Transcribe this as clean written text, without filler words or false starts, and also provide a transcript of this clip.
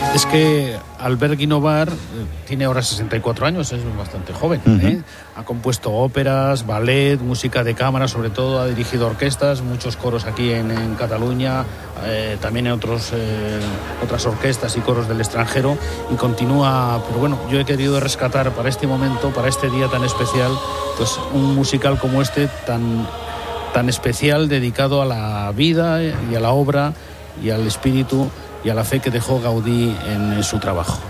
Es que Albert Guinovar tiene ahora 64 años, es bastante joven. Ha compuesto óperas, ballet, música de cámara, sobre todo ha dirigido orquestas, muchos coros aquí en Cataluña, también en otras orquestas y coros del extranjero, y continúa. Pero bueno, yo he querido rescatar para este momento, para este día tan especial, pues un musical como este tan especial, dedicado a la vida y a la obra y al espíritu y a la fe que dejó Gaudí en su trabajo.